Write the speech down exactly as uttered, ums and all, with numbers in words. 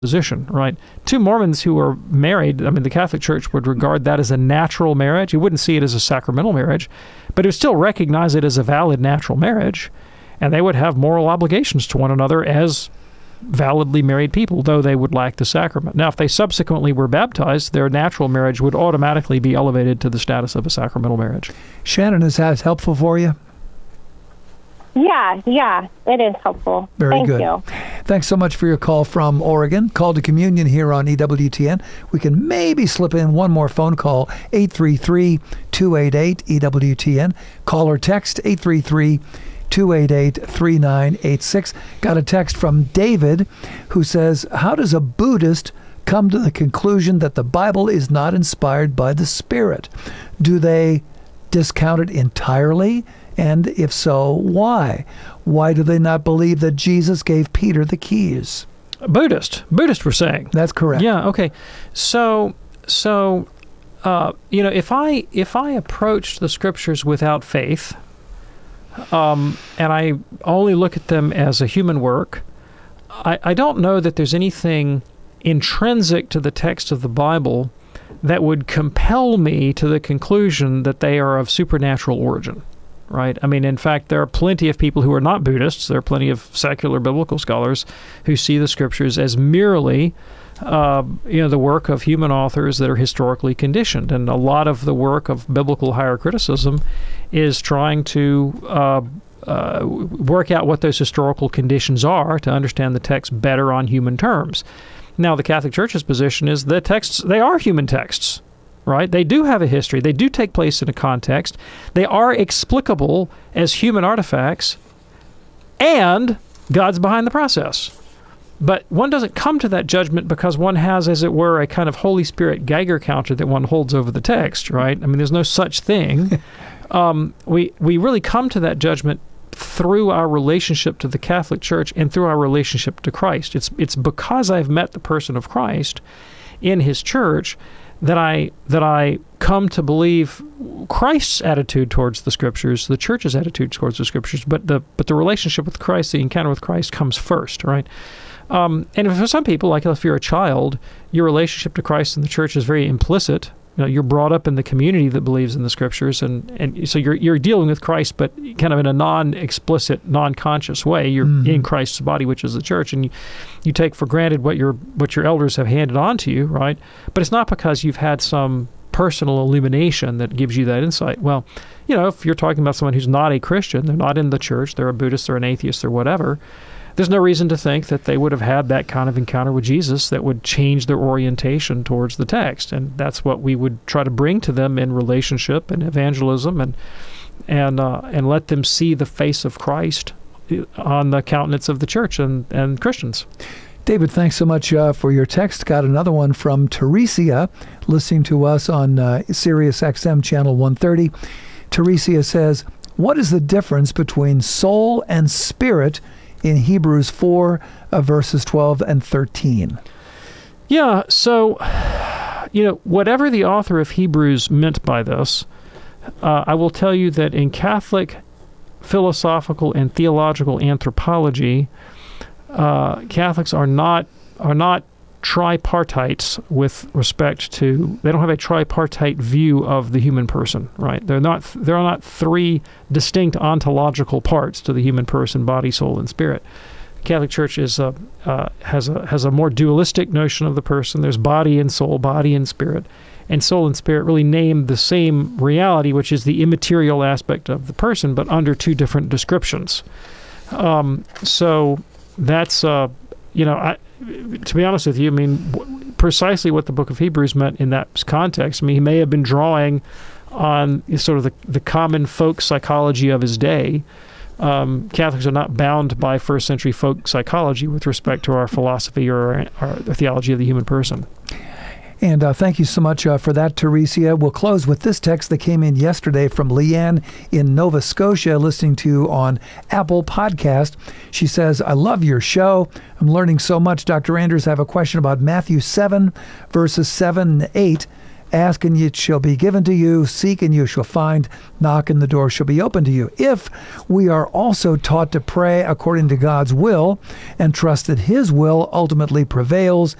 position, right? Two Mormons who are married, I mean, the Catholic Church would regard that as a natural marriage. It wouldn't see it as a sacramental marriage, but it would still recognize it as a valid natural marriage, and they would have moral obligations to one another as validly married people, though they would lack the sacrament. Now, if they subsequently were baptized, their natural marriage would automatically be elevated to the status of a sacramental marriage. Shannon, is that helpful for you? Yeah, yeah, it is helpful. Very Thank good. you. Thanks so much for your call from Oregon. Call to Communion here on E W T N. We can maybe slip in one more phone call, eight three three, two eight eight, E W T N. Call or text eight three three, two eight eight, three nine eight six. Got a text from David who says, how does a Buddhist come to the conclusion that the Bible is not inspired by the Spirit? Do they discount it entirely? And if so, why? Why do they not believe that Jesus gave Peter the keys? Buddhist. Buddhist, we're saying. That's correct. Yeah, okay. So, so uh, you know, if I if I approached the Scriptures without faith, um, and I only look at them as a human work, I, I don't know that there's anything intrinsic to the text of the Bible that would compel me to the conclusion that they are of supernatural origin. Right? I mean, in fact, there are plenty of people who are not Buddhists. There are plenty of secular biblical scholars who see the Scriptures as merely, uh, you know, the work of human authors that are historically conditioned. And a lot of the work of biblical higher criticism is trying to uh, uh, work out what those historical conditions are to understand the text better on human terms. Now, the Catholic Church's position is the texts, they are human texts. Right? They do have a history. They do take place in a context. They are explicable as human artifacts, and God's behind the process. But one doesn't come to that judgment because one has, as it were, a kind of Holy Spirit Geiger counter that one holds over the text, right? I mean, there's no such thing. um, we we really come to that judgment through our relationship to the Catholic Church and through our relationship to Christ. It's it's because I've met the person of Christ in His church that I that I come to believe Christ's attitude towards the Scriptures, the Church's attitude towards the Scriptures, but the but the relationship with Christ, the encounter with Christ, comes first, right? Um, and for some people, like if you're a child, your relationship to Christ and the Church is very implicit. You know, you're brought up in the community that believes in the Scriptures, and, and so you're you're dealing with Christ, but kind of in a non-explicit, non-conscious way. You're mm-hmm. in Christ's body, which is the church, and you, you take for granted what your what your elders have handed on to you, right? But it's not because you've had some personal illumination that gives you that insight. Well, you know, if you're talking about someone who's not a Christian, they're not in the church, they're a Buddhist, they're an atheist, or whatever, there's no reason to think that they would have had that kind of encounter with Jesus that would change their orientation towards the text. And that's what we would try to bring to them in relationship and evangelism, and and uh, and let them see the face of Christ on the countenance of the church and, and Christians. David, thanks so much uh, for your text. Got another one from Teresia, listening to us on uh, Sirius X M channel one thirty. Teresia says, what is the difference between soul and spirit in Hebrews four, uh, verses twelve and thirteen? Yeah, so, you know, whatever the author of Hebrews meant by this, uh, I will tell you that in Catholic philosophical and theological anthropology, uh, Catholics are not are not tripartites with respect to, they don't have a tripartite view of the human person, right? They're not, there are not three distinct ontological parts to the human person: body, soul, and spirit. The Catholic Church is a, uh, has a has a more dualistic notion of the person. There's body and soul, body and spirit, and soul and spirit really name the same reality, which is the immaterial aspect of the person, but under two different descriptions. Um, so that's, uh, you know, I, to be honest with you, I mean, w- precisely what the book of Hebrews meant in that context. I mean, he may have been drawing on sort of the, the common folk psychology of his day. Um, Catholics are not bound by first century folk psychology with respect to our philosophy or our, our theology of the human person. And uh, thank you so much uh, for that, Teresia. We'll close with this text that came in yesterday from Leanne in Nova Scotia, listening to you on Apple Podcast. She says, I love your show. I'm learning so much. Doctor Anders, I have a question about Matthew seven, verses seven and eight. Ask and it shall be given to you. Seek and you shall find. Knock and the door shall be opened to you. If we are also taught to pray according to God's will and trust that his will ultimately prevails